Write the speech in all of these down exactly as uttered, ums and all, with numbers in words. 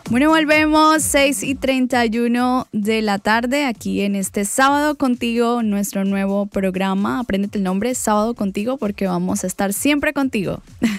Bueno, volvemos seis y treinta y uno de la tarde aquí en este Sábado Contigo, nuestro nuevo programa. Apréndete el nombre, Sábado Contigo, porque vamos a estar siempre contigo.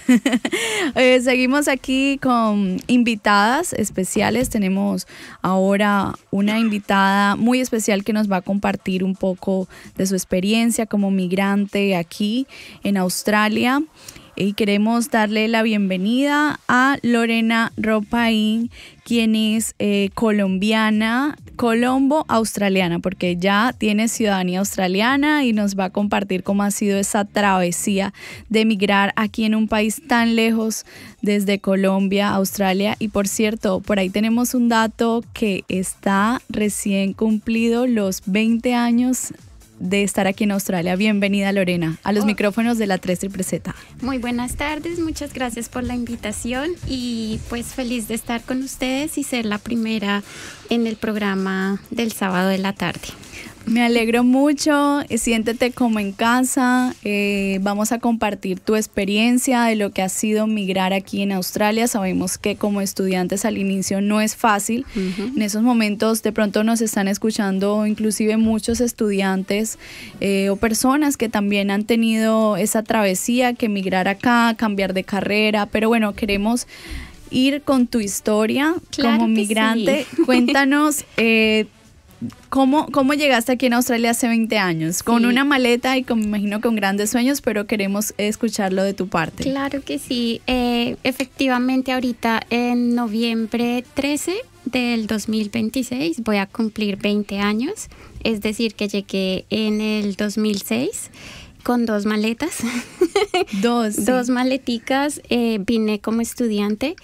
eh, seguimos aquí con invitadas especiales. Tenemos ahora una invitada muy especial que nos va a compartir un poco de su experiencia como migrante aquí en Australia. Y queremos darle la bienvenida a Lorena Ropain, quien es eh, colombiana, colombo-australiana, porque ya tiene ciudadanía australiana y nos va a compartir cómo ha sido esa travesía de emigrar aquí en un país tan lejos desde Colombia a Australia. Y por cierto, por ahí tenemos un dato que está recién cumplido los veinte años de estar aquí en Australia. Bienvenida, Lorena, a los oh. micrófonos de la tres Triple Z. Muy buenas tardes, muchas gracias por la invitación y pues feliz de estar con ustedes y ser la primera en el programa del sábado de la tarde. Me alegro mucho, siéntete como en casa, eh, vamos a compartir tu experiencia de lo que ha sido migrar aquí en Australia. Sabemos que como estudiantes al inicio no es fácil, uh-huh. En esos momentos de pronto nos están escuchando inclusive muchos estudiantes eh, o personas que también han tenido esa travesía, que migrar acá, cambiar de carrera, pero bueno, queremos ir con tu historia claro como migrante. Sí. Cuéntanos, eh, ¿Cómo, ¿Cómo llegaste aquí en Australia hace veinte años? Con sí. una maleta y con, me imagino con grandes sueños, pero queremos escucharlo de tu parte. Claro que sí. Eh, efectivamente, ahorita en noviembre trece del dos mil veintiséis voy a cumplir veinte años. Es decir, que llegué en el dos mil seis con dos maletas. Dos. Sí. Dos maleticas. Eh, vine como estudiante.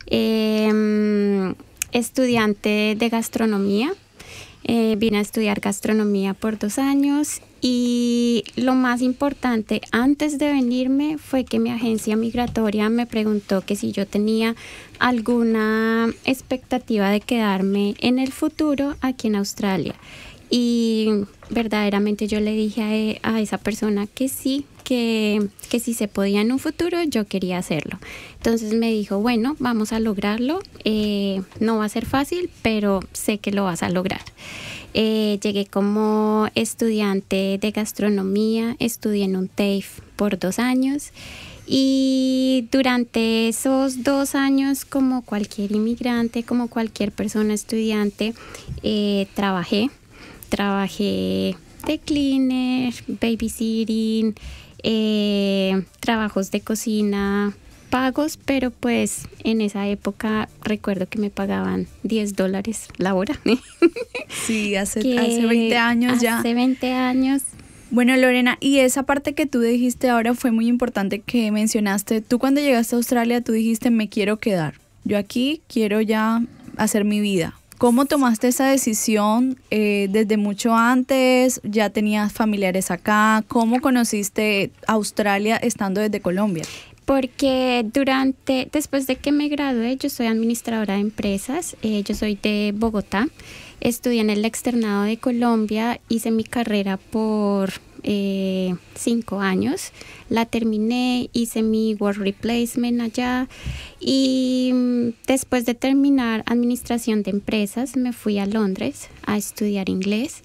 Eh, estudiante de gastronomía. Eh, vine a estudiar gastronomía por dos años y lo más importante antes de venirme fue que mi agencia migratoria me preguntó que si yo tenía alguna expectativa de quedarme en el futuro aquí en Australia. Y verdaderamente yo le dije a, a esa persona que sí, que, que si se podía en un futuro yo quería hacerlo. Entonces me dijo, bueno, vamos a lograrlo, eh, no va a ser fácil, pero sé que lo vas a lograr. Eh, llegué como estudiante de gastronomía, estudié en un T A F E por dos años y durante esos dos años, como cualquier inmigrante, como cualquier persona estudiante, eh, trabajé. Trabajé de cleaner, babysitting, eh, trabajos de cocina pagos, pero pues en esa época recuerdo que me pagaban diez dólares la hora. Sí, hace, hace veinte años ya. Hace veinte años. Bueno, Lorena, y esa parte que tú dijiste ahora fue muy importante que mencionaste. Tú cuando llegaste a Australia, tú dijiste, me quiero quedar. Yo aquí quiero ya hacer mi vida. ¿Cómo tomaste esa decisión eh, desde mucho antes? ¿Ya tenías familiares acá? ¿Cómo conociste Australia estando desde Colombia? Porque durante, después de que me gradué, yo soy administradora de empresas, eh, yo soy de Bogotá, estudié en el externado de Colombia, hice mi carrera por eh, cinco años, la terminé, hice mi work replacement allá y después de terminar administración de empresas me fui a Londres a estudiar inglés,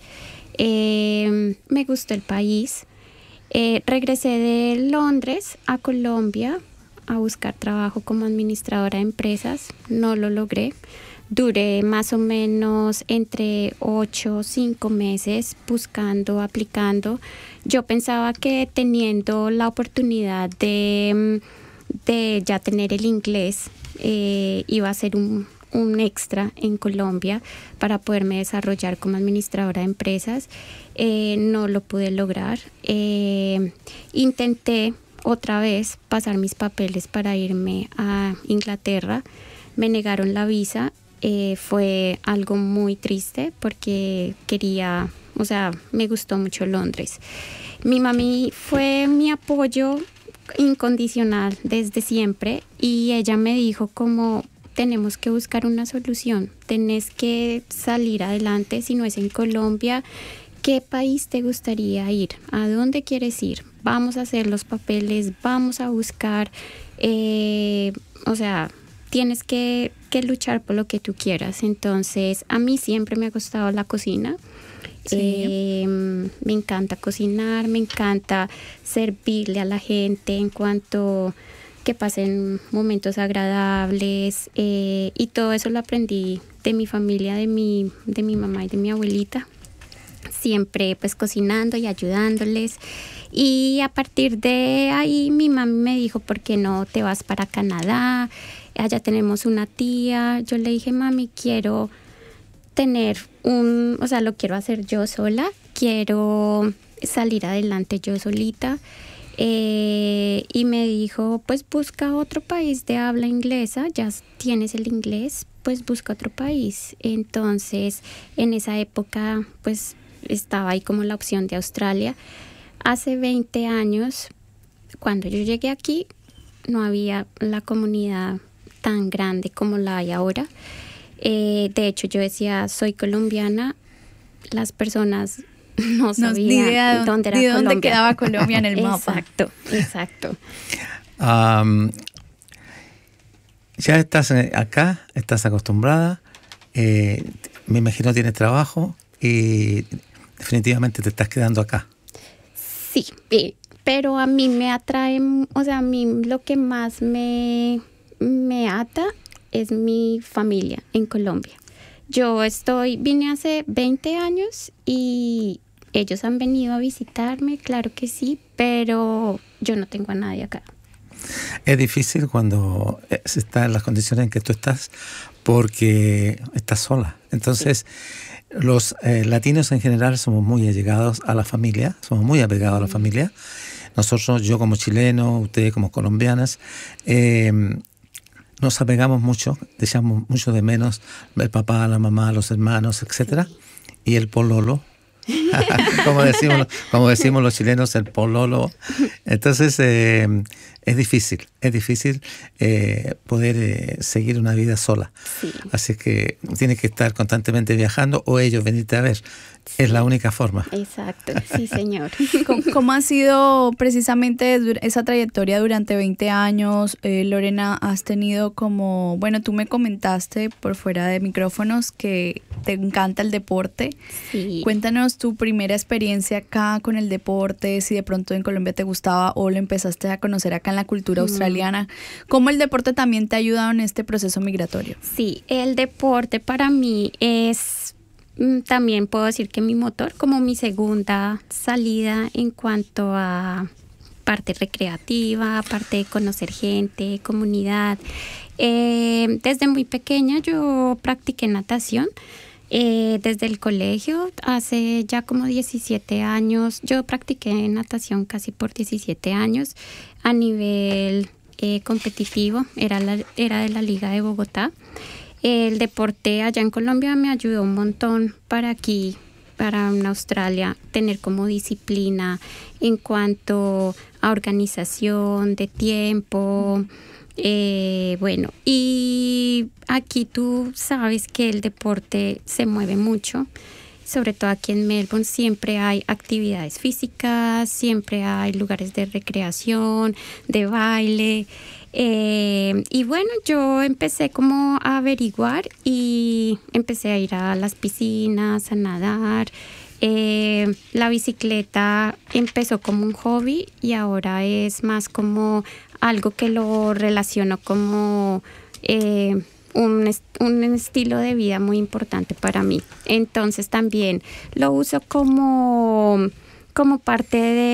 eh, me gustó el país. Eh, regresé de Londres a Colombia a buscar trabajo como administradora de empresas, no lo logré, duré más o menos entre ocho o cinco meses buscando, aplicando. Yo pensaba que teniendo la oportunidad de, de ya tener el inglés eh, iba a ser un un extra en Colombia para poderme desarrollar como administradora de empresas. Eh, no lo pude lograr. Eh, intenté otra vez pasar mis papeles para irme a Inglaterra. Me negaron la visa. Eh, fue algo muy triste porque quería, o sea, me gustó mucho Londres. Mi mami fue mi apoyo incondicional desde siempre y ella me dijo como tenemos que buscar una solución, tenés que salir adelante, si no es en Colombia, ¿qué país te gustaría ir? ¿A dónde quieres ir? Vamos a hacer los papeles, vamos a buscar, eh, o sea, tienes que, que luchar por lo que tú quieras. Entonces, a mí siempre me ha gustado la cocina. Sí. Eh, me encanta cocinar, me encanta servirle a la gente en cuanto que pasen momentos agradables, eh, y todo eso lo aprendí de mi familia, de mi, de mi mamá y de mi abuelita, siempre pues cocinando y ayudándoles. Y a partir de ahí mi mamá me dijo, ¿por qué no te vas para Canadá? Allá tenemos una tía. Yo le dije, mami, quiero tener un, o sea, lo quiero hacer yo sola, quiero salir adelante yo solita. Eh, y me dijo, pues busca otro país de habla inglesa, ya tienes el inglés, pues busca otro país. Entonces, en esa época, pues estaba ahí como la opción de Australia. Hace veinte años, cuando yo llegué aquí, no había la comunidad tan grande como la hay ahora. Eh, de hecho, yo decía, soy colombiana, las personas no sabían no, dónde era de Colombia. dónde quedaba Colombia en el mapa. Exacto, exacto. Um, ya estás acá, estás acostumbrada, eh, me imagino tienes trabajo y definitivamente te estás quedando acá. Sí, eh, pero a mí me atrae, o sea, a mí lo que más me, me ata es mi familia en Colombia. Yo estoy, vine hace veinte años y ellos han venido a visitarme, claro que sí, pero yo no tengo a nadie acá. Es difícil cuando se está en las condiciones en que tú estás porque estás sola. Entonces, sí. los eh, latinos en general somos muy allegados a la familia, somos muy apegados a la familia. Nosotros, yo como chileno, ustedes como colombianas, eh, nos apegamos mucho, echamos mucho de menos el papá, la mamá, los hermanos, etcétera, sí. Y el pololo. como, decimos, como decimos los chilenos, el pololo. Entonces eh, es difícil, es difícil eh, poder eh, seguir una vida sola. Sí. Así que tienes que estar constantemente viajando o ellos venirte a ver. Sí. Es la única forma. Exacto, sí señor. ¿Cómo, cómo ha sido precisamente esa trayectoria durante veinte años? Eh, Lorena, has tenido como, bueno, tú me comentaste por fuera de micrófonos que te encanta el deporte. Sí. Cuéntanos tu primera experiencia acá con el deporte, si de pronto en Colombia te gustaba o lo empezaste a conocer acá en la cultura mm. australiana. ¿Cómo el deporte también te ha ayudado en este proceso migratorio? Sí, el deporte para mí es, también puedo decir que mi motor, como mi segunda salida en cuanto a parte recreativa, parte de conocer gente, comunidad. Eh, desde muy pequeña yo practiqué natación. Eh, desde el colegio, hace ya como diecisiete años, yo practiqué natación casi por diecisiete años a nivel eh, competitivo, era, la, era de la Liga de Bogotá. El deporte allá en Colombia me ayudó un montón para aquí, para en Australia, tener como disciplina en cuanto a organización de tiempo. Eh, bueno, y aquí tú sabes que el deporte se mueve mucho, sobre todo aquí en Melbourne siempre hay actividades físicas, siempre hay lugares de recreación, de baile, eh, y bueno, yo empecé como a averiguar y empecé a ir a las piscinas, a nadar. Eh, la bicicleta empezó como un hobby y ahora es más como algo que lo relaciono como eh, un, est- un estilo de vida muy importante para mí. Entonces también lo uso como, como parte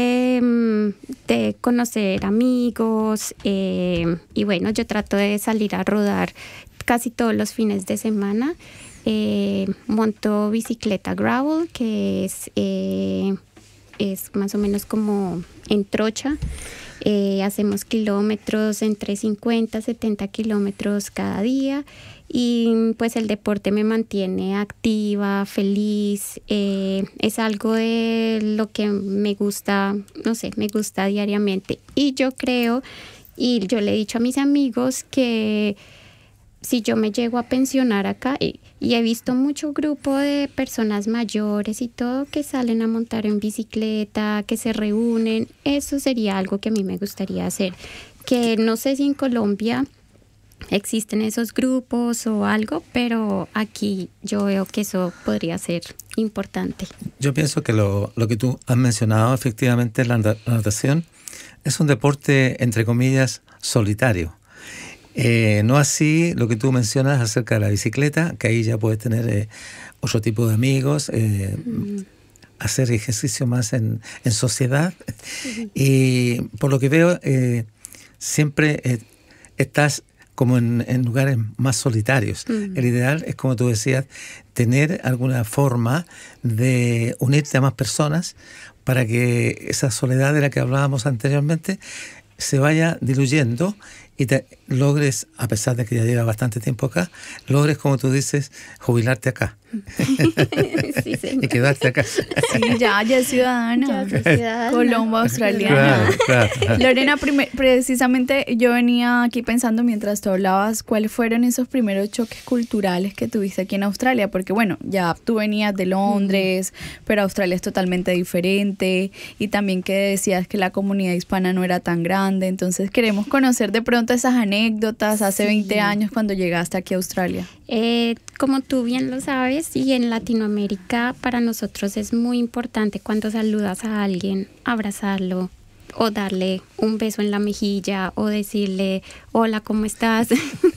de, de conocer amigos, eh, y bueno, yo trato de salir a rodar casi todos los fines de semana. Eh, monto bicicleta gravel, que es, eh, es más o menos como en trocha. Eh, hacemos kilómetros entre cincuenta, setenta kilómetros cada día y pues el deporte me mantiene activa, feliz. Eh, es algo de lo que me gusta, no sé, me gusta diariamente. Y yo creo, y yo le he dicho a mis amigos que si yo me llego a pensionar acá, y, y he visto mucho grupo de personas mayores y todo que salen a montar en bicicleta, que se reúnen, eso sería algo que a mí me gustaría hacer. Que no sé si en Colombia existen esos grupos o algo, pero aquí yo veo que eso podría ser importante. Yo pienso que lo, lo que tú has mencionado, efectivamente, la natación es un deporte, entre comillas, solitario. Eh, no así lo que tú mencionas acerca de la bicicleta, que ahí ya puedes tener eh, otro tipo de amigos, eh, mm. hacer ejercicio más en, en sociedad. Sí. Y por lo que veo, eh, siempre eh, estás como en, en lugares más solitarios. Mm. El ideal es, como tú decías, tener alguna forma de unirte a más personas para que esa soledad de la que hablábamos anteriormente se vaya diluyendo y te logres, a pesar de que ya llevas bastante tiempo acá, logres, como tú dices, jubilarte acá. Sí, y quedarte acá. Sí, ya, ya es ciudadana. Ya soy ciudadana. Colombo australiana. Claro, claro. Lorena, primer, precisamente yo venía aquí pensando mientras tú hablabas, ¿cuáles fueron esos primeros choques culturales que tuviste aquí en Australia? Porque bueno, ya tú venías de Londres, mm. pero Australia es totalmente diferente, y también que decías que la comunidad hispana no era tan grande, entonces queremos conocer de pronto esas anécdotas hace sí. veinte años cuando llegaste aquí a Australia. Eh, como tú bien lo sabes, y en Latinoamérica para nosotros es muy importante cuando saludas a alguien, abrazarlo o darle un beso en la mejilla o decirle hola, ¿cómo estás?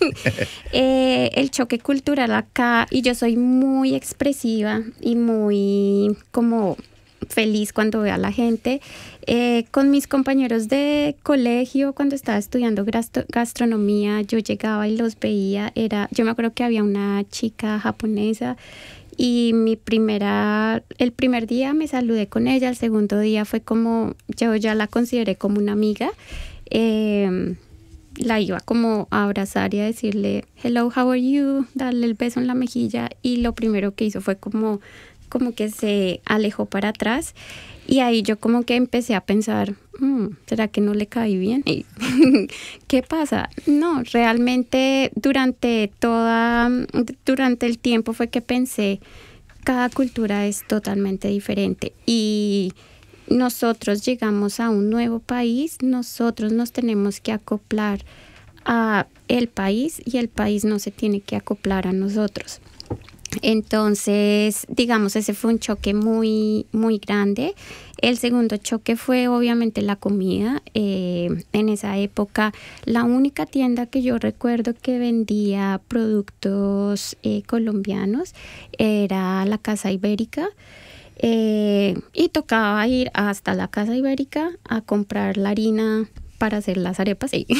eh, el choque cultural acá, y yo soy muy expresiva y muy como feliz cuando veo a la gente. Eh, con mis compañeros de colegio, cuando estaba estudiando gastro- gastronomía, yo llegaba y los veía. Era, yo me acuerdo que había una chica japonesa y mi primera, el primer día me saludé con ella, el segundo día fue como, yo ya la consideré como una amiga. Eh, la iba como a abrazar y a decirle hello, how are you, darle el beso en la mejilla, y lo primero que hizo fue como como que se alejó para atrás, y ahí yo como que empecé a pensar, mmm, ¿será que no le caí bien? ¿Qué pasa? No, realmente durante toda, durante el tiempo fue que pensé, cada cultura es totalmente diferente, y nosotros llegamos a un nuevo país, nosotros nos tenemos que acoplar a el país y el país no se tiene que acoplar a nosotros. Entonces, digamos, ese fue un choque muy, muy grande. El segundo choque fue obviamente la comida. Eh, en esa época, la única tienda que yo recuerdo que vendía productos eh, colombianos era la Casa Ibérica. Eh, y tocaba ir hasta la Casa Ibérica a comprar la harina para hacer las arepas. Sí.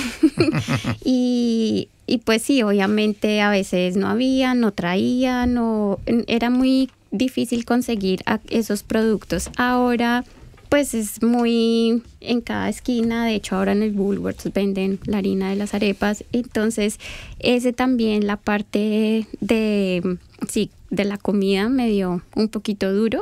y... Y pues sí, obviamente a veces no había, no traía, no, era muy difícil conseguir esos productos. Ahora pues es muy en cada esquina, de hecho ahora en el Woolworths venden la harina de las arepas. Entonces ese también, la parte de, sí, de la comida me dio un poquito duro.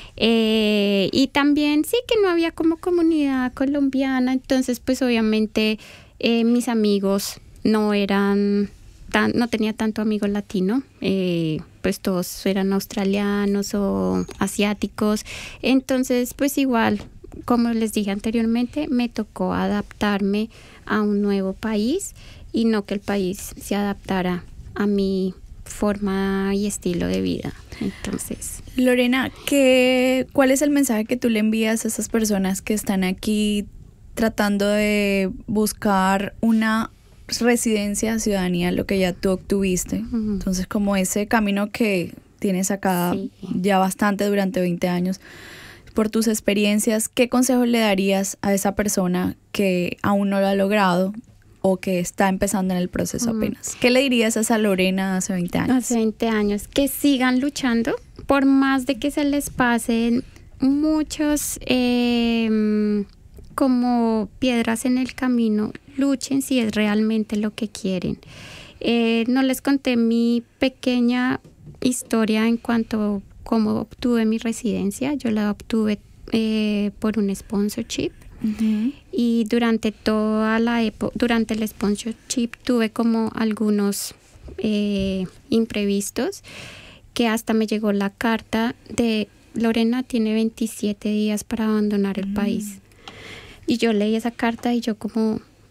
Eh, y también sí que no había como comunidad colombiana, entonces pues obviamente eh, mis amigos no eran tan, no tenía tanto amigo latino, eh, pues todos eran australianos o asiáticos, entonces pues igual, como les dije anteriormente, me tocó adaptarme a un nuevo país y no que el país se adaptara a mi forma y estilo de vida. Entonces, Lorena, ¿qué, ¿cuál es el mensaje que tú le envías a esas personas que están aquí tratando de buscar una residencia, ciudadanía, lo que ya tú obtuviste? Uh-huh. Entonces, como ese camino que tienes acá sí. ya bastante durante veinte años, por tus experiencias, ¿qué consejos le darías a esa persona que aún no lo ha logrado o que está empezando en el proceso uh-huh. apenas? ¿Qué le dirías a esa Lorena hace veinte años? Hace veinte años, que sigan luchando, por más de que se les pasen muchos eh, como piedras en el camino, luchen si es realmente lo que quieren. Eh, no les conté mi pequeña historia en cuanto a cómo obtuve mi residencia. Yo la obtuve eh, por un sponsorship. Uh-huh. Y durante toda la época, durante el sponsorship tuve como algunos eh, imprevistos, que hasta me llegó la carta de Lorena tiene veintisiete días para abandonar el uh-huh. país. Y yo leí esa carta y yo como,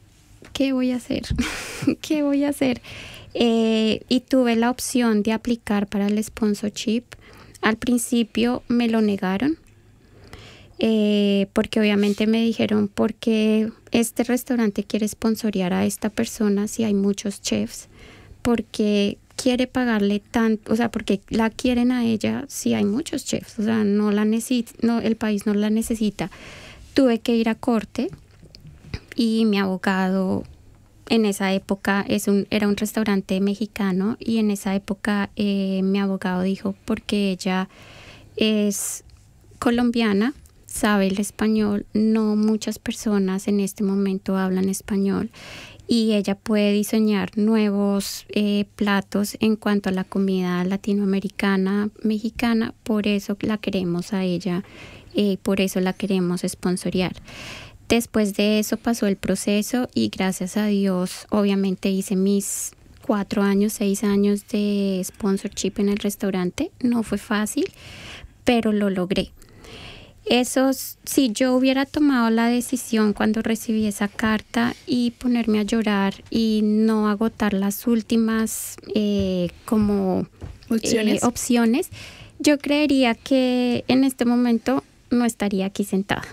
¿qué voy a hacer? ¿Qué voy a hacer? Eh, y tuve la opción de aplicar para el sponsorship. Al principio me lo negaron, eh, porque obviamente me dijeron, ¿por qué este restaurante quiere sponsorear a esta persona si hay muchos chefs? Porque quiere pagarle tanto, o sea, porque la quieren a ella si hay muchos chefs, o sea, no la necesita, no, el país no la necesita. Tuve que ir a corte y mi abogado en esa época es un, era un restaurante mexicano y en esa época eh, mi abogado dijo, porque ella es colombiana, sabe el español, no muchas personas en este momento hablan español. Y ella puede diseñar nuevos eh, platos en cuanto a la comida latinoamericana, mexicana, por eso la queremos a ella, eh, por eso la queremos sponsorear. Después de eso pasó el proceso y gracias a Dios, obviamente hice mis cuatro años, seis años de sponsorship en el restaurante. No fue fácil, pero lo logré. Eso, si yo hubiera tomado la decisión cuando recibí esa carta y ponerme a llorar y no agotar las últimas eh, como opciones. Eh, opciones, yo creería que en este momento no estaría aquí sentada.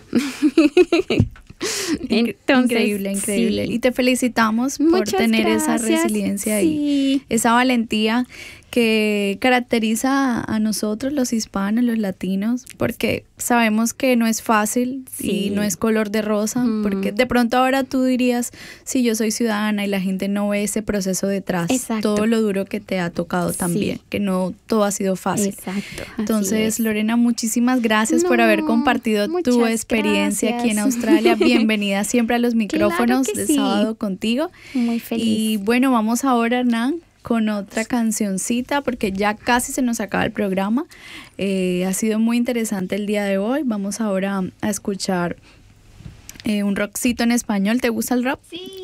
Entonces, increíble, increíble. Sí. Y te felicitamos por Muchas tener gracias. esa resiliencia sí. y esa valentía que caracteriza a nosotros los hispanos, los latinos, porque sabemos que no es fácil sí. y no es color de rosa, mm. porque de pronto ahora tú dirías, sí, yo soy ciudadana y la gente no ve ese proceso detrás, Exacto. todo lo duro que te ha tocado también, sí. que no todo ha sido fácil. Exacto. Entonces, Lorena, muchísimas gracias no, por haber compartido tu experiencia gracias. Aquí en Australia. Bienvenida siempre a los micrófonos claro de sí. Sábado Contigo. Muy feliz. Y bueno, vamos ahora, Hernán, con otra cancioncita porque ya casi se nos acaba el programa. Eh, ha sido muy interesante el día de hoy. Vamos ahora a escuchar eh, un rockcito en español. ¿Te gusta el rock? Sí.